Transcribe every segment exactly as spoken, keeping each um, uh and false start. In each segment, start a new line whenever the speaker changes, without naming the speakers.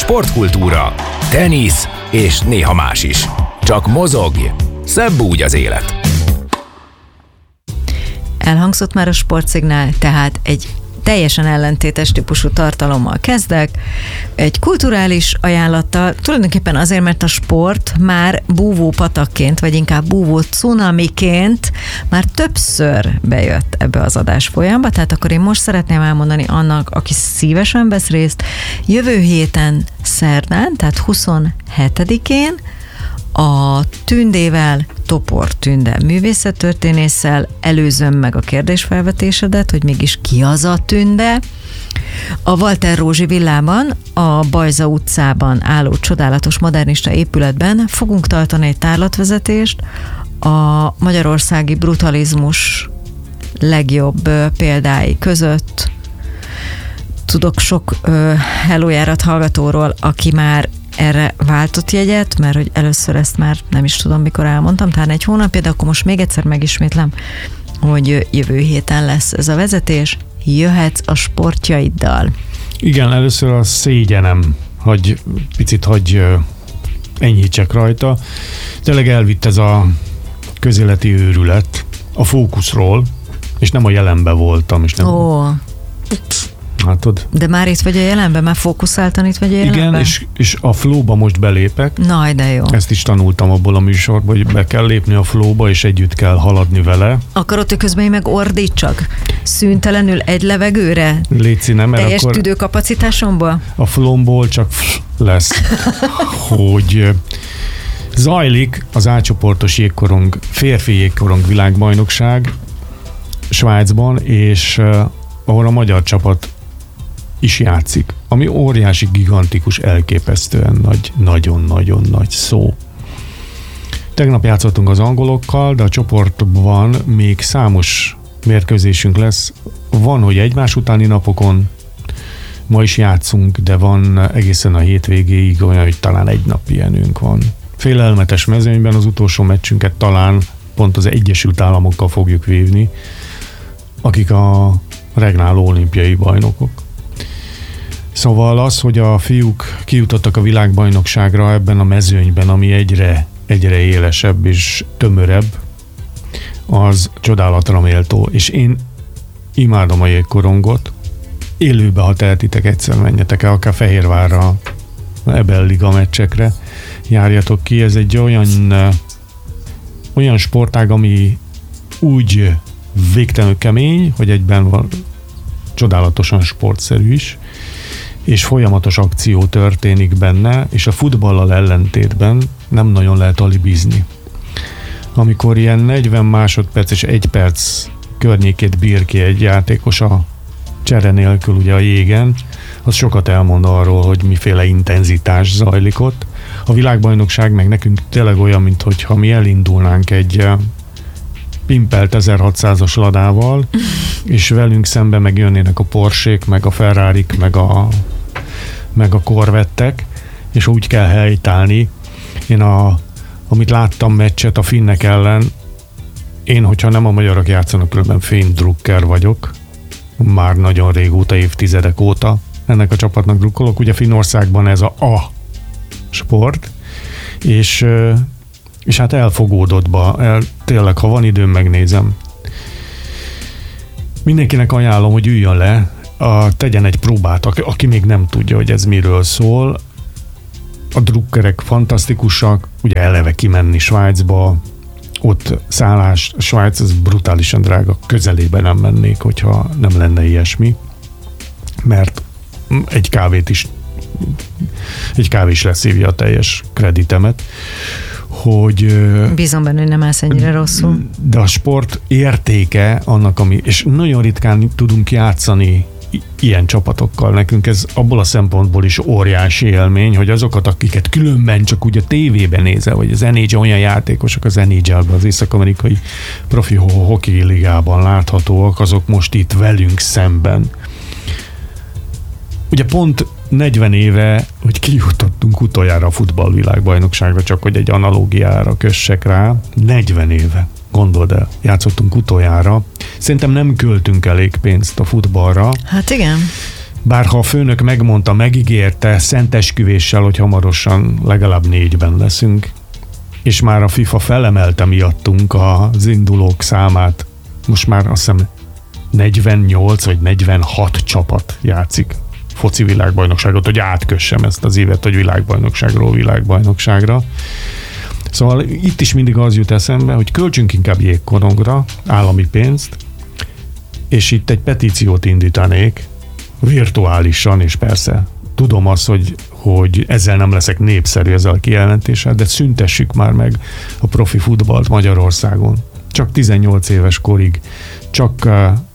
sportkultúra, tenisz és néha más is. Csak mozogj, szebb úgy az élet.
Elhangzott már a sportszignál, tehát egy teljesen ellentétes típusú tartalommal kezdek, egy kulturális ajánlattal, tulajdonképpen azért, mert a sport már búvó patakként, vagy inkább búvó cunamiként már többször bejött ebbe az adás folyamba, tehát akkor én most szeretném elmondani annak, aki szívesen vesz részt, jövő héten szerdán, tehát huszonhetedikén a Tündével, Topor Tünde művészettörténésszel előzöm meg a kérdésfelvetésedet, hogy mégis ki az a Tünde. A Walter Rózsi villában, a Bajza utcában álló csodálatos modernista épületben fogunk tartani egy tárlatvezetést a magyarországi brutalizmus legjobb példái között. Tudok sok uh, hellojárat hallgatóról, aki már erre váltott jegyet, mert hogy először ezt már nem is tudom, mikor elmondtam, talán egy hónapja, de akkor most még egyszer megismétlem, hogy jövő héten lesz ez a vezetés, jöhetsz a sportjaiddal.
Igen, először a szégyenem, hogy picit hagy enyhítsek rajta. Tényleg elvitt ez a közéleti őrület a fókuszról, és nem a jelenben voltam, és nem...
Ó.
Látod?
De már itt vagy a jelenben? Már fókuszáltan itt vagy a jelenben?
Igen, és, és a flowba most belépek.
Na, de jó.
Ezt is tanultam abból a műsorból, hogy be kell lépni a flowba, és együtt kell haladni vele.
Akarod, hogy közben én meg ordítsak? Szüntelenül egy levegőre?
Léci, nem, mert
teljes
akkor
tüdőkapacitásomból?
a flowból csak lesz, hogy zajlik az A-csoportos jégkorong, férfi jégkorong világbajnokság Svájcban, és ahol a magyar csapat is játszik, ami óriási, gigantikus, elképesztően nagy, nagyon-nagyon nagy szó. Tegnap játszottunk az angolokkal, de a csoportban még számos mérkőzésünk lesz. Van, hogy egymás utáni napokon, ma is játszunk, de van egészen a hétvégéig olyan, hogy talán egy nap pihenünk van. Félelmetes mezőnyben az utolsó meccsünket talán pont az Egyesült Államokkal fogjuk vívni, akik a regnáló olimpiai bajnokok. Szóval az, hogy a fiúk kijutottak a világbajnokságra ebben a mezőnyben, ami egyre, egyre élesebb és tömörebb, az csodálatra méltó. És én imádom a jégkorongot. Élőbe, ha tehetitek, egyszer menjetek el, akár Fehérvárra, Ebel Liga meccsekre járjatok ki. Ez egy olyan, olyan sportág, ami úgy végtelenül kemény, hogy egyben van csodálatosan sportszerű is, és folyamatos akció történik benne, és a futballal ellentétben nem nagyon lehet alibizni. Amikor ilyen negyven másodperc és egy perc környékét bír ki egy játékos a csere nélkül ugye a jégen, az sokat elmond arról, hogy miféle intenzitás zajlik ott. A világbajnokság meg nekünk tényleg olyan, mintha mi elindulnánk egy pimpelt ezerhatszázas ladával, és velünk szembe megjönnének a Porsék, meg a Ferrarik, meg a, meg a Corvettek, és úgy kell helytállni. Én a, amit láttam meccset a finnek ellen, én, hogyha nem a magyarok játszanak, különben fény-drukker vagyok, már nagyon régóta, évtizedek óta ennek a csapatnak drukkolok. Ugye Finnországban ez a A sport, és és hát elfogódottba, el, tényleg, ha van időm, megnézem. Mindenkinek ajánlom, hogy üljön le, a, tegyen egy próbát, aki, aki még nem tudja, hogy ez miről szól. A drukkerek fantasztikusak, ugye eleve kimenni Svájcba, ott szállás, Svájc az brutálisan drága, közelébe nem mennék, hogyha nem lenne ilyesmi, mert egy kávét is, egy kávé is leszívja a teljes kreditemet. Hogy...
Bízom benne, hogy nem állsz ennyire rosszul.
De a sport értéke annak, ami... És nagyon ritkán tudunk játszani ilyen csapatokkal. Nekünk ez abból a szempontból is óriási élmény, hogy azokat, akiket különben csak úgy a tévében nézel, vagy az en há el olyan játékosok az en há el-ben, az észak-amerikai profi hockey ligában láthatóak, azok most itt velünk szemben. Ugye pont negyven éve, hogy kijutottunk utoljára a futballvilágbajnokságra, csak hogy egy analógiára kössek rá, negyven éve, gondold el, játszottunk utoljára. Szerintem nem költünk elég pénzt a futballra.
Hát igen.
Bárha a főnök megmondta, megígérte szentesküvéssel, hogy hamarosan legalább négyben leszünk, és már a FIFA felemelte miattunk az indulók számát. Most már azt hiszem negyvennyolc vagy negyvenhat csapat játszik foci világbajnokságot, hogy átkössem ezt az évet, hogy világbajnokságról világbajnokságra. Szóval itt is mindig az jut eszembe, hogy költsünk inkább jégkorongra állami pénzt, és itt egy petíciót indítanék, virtuálisan, és persze tudom azt, hogy, hogy ezzel nem leszek népszerű ezzel a kijelentéssel, de szüntessük már meg a profi futballt Magyarországon. Csak tizennyolc éves korig, csak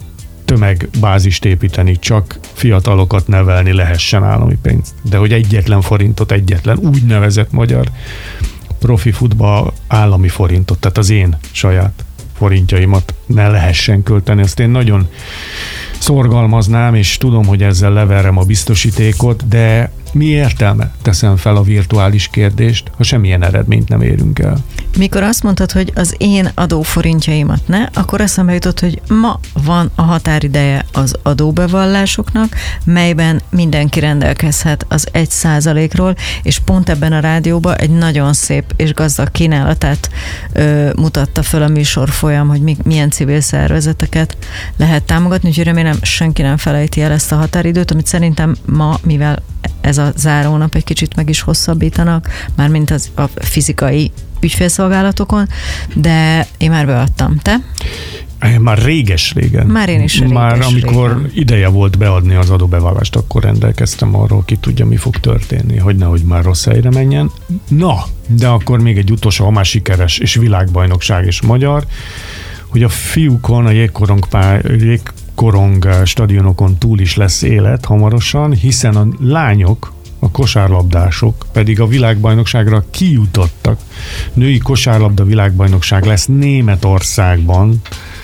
tömegbázist építeni, csak fiatalokat nevelni lehessen állami pénzt. De hogy egyetlen forintot, egyetlen úgynevezett magyar profi futball állami forintot, tehát az én saját forintjaimat ne lehessen költeni, azt én nagyon szorgalmaznám, és tudom, hogy ezzel leverem a biztosítékot, de mi értelme, teszem fel a virtuális kérdést, ha semmilyen eredményt nem érünk el?
Mikor azt mondtad, hogy az én adóforintjaimat ne, akkor eszembe jutott, hogy ma van a határideje az adóbevallásoknak, melyben mindenki rendelkezhet az egy százalékról, és pont ebben a rádióban egy nagyon szép és gazdag kínálatát ö, mutatta föl a műsor folyam, hogy mi, milyen civil szervezeteket lehet támogatni, úgyhogy remélem senki nem felejti el ezt a határidőt, amit szerintem ma, mivel ez a zárónap egy kicsit meg is hosszabbítanak, mármint az a fizikai ügyfélszolgálatokon, de én már beadtam. Te?
Már réges-régen.
Már én is réges
Már amikor
régen.
ideje volt beadni az adóbevallást, akkor rendelkeztem arról, ki tudja, mi fog történni, hogy nehogy már rossz helyre menjen. Na, de akkor még egy utolsó, ha már sikeres, és világbajnokság és magyar, hogy a fiúkon, a jégkorong, pá, jégkorong stadionokon túl is lesz élet hamarosan, hiszen a lányok, a kosárlabdások pedig a világbajnokságra kijutottak. Női kosárlabda világbajnokság lesz Németországban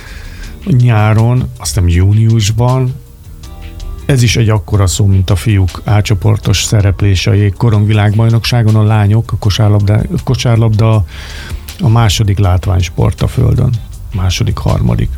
nyáron, aztán júniusban. Ez is egy akkora szó, mint a fiúk átcsoportos szereplése a jégkorong világbajnokságon. A lányok, a kosárlabda, a kosárlabda a második látványsport a földön. Második, harmadik.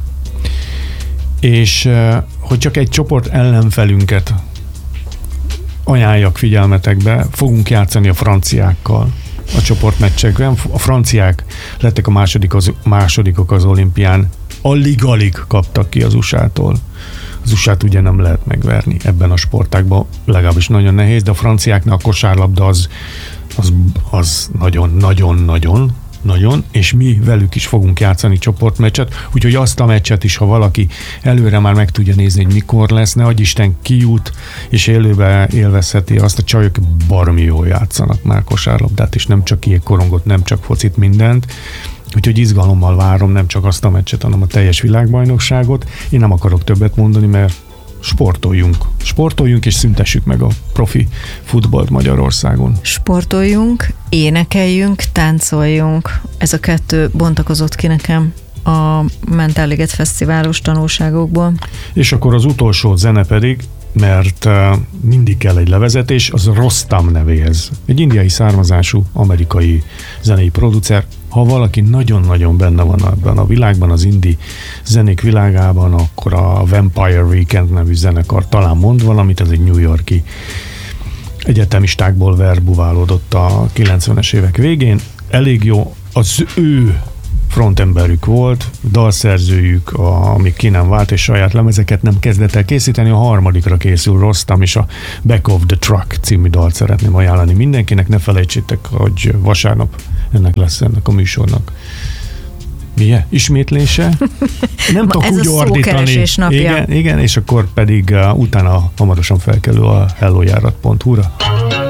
És hogy csak egy csoport ellenfelünket ajánljak figyelmetekbe, fogunk játszani a franciákkal a csoportmeccsekben. A franciák lettek a második az, másodikok az olimpián, alig-alig kaptak ki az u es á-tól. Az u es á-t ugye nem lehet megverni ebben a sportágban, legalábbis nagyon nehéz, de a franciáknál a kosárlabda az az, az nagyon-nagyon-nagyon nagyon, és mi velük is fogunk játszani csoportmeccset, úgyhogy azt a meccset is, ha valaki előre már meg tudja nézni, hogy mikor lesz, ne adj Isten kijut, és élőben élvezheti azt, a csajok baromi jól játszanak már kosárlabdát, és nem csak jégkorongot, nem csak focit, mindent, úgyhogy izgalommal várom nem csak azt a meccset, hanem a teljes világbajnokságot. Én nem akarok többet mondani, mert sportoljunk. Sportoljunk, és szüntessük meg a profi futballt Magyarországon.
Sportoljunk, énekeljünk, táncoljunk. Ez a kettő bontakozott ki nekem a Mentálliget Fesztiválos tanulságokból.
És akkor az utolsó zene pedig, mert uh, mindig kell egy levezetés, az Rostam nevéhez. Egy indiai származású amerikai zenei producer. Ha valaki nagyon-nagyon benne van ebben a világban, az indie zenék világában, akkor a Vampire Weekend nevű zenekar talán mond valamit, ez egy New York-i egyetemistákból verbuválódott a kilencvenes évek végén. Elég jó, az ő frontemberük volt, dalszerzőjük, a, amíg ki nem vált, és saját lemezeket nem kezdett el készíteni, a harmadikra készül Rostam, és a Back of the Truck című dalt szeretném ajánlani mindenkinek, ne felejtsétek, hogy vasárnap ennek lesz ennek a műsornak. Milyen? Ismétlése? Nem tudok úgy ordítani. Igen, igen, és akkor pedig uh, utána hamarosan felkelő a hellojárat pont hu-ra.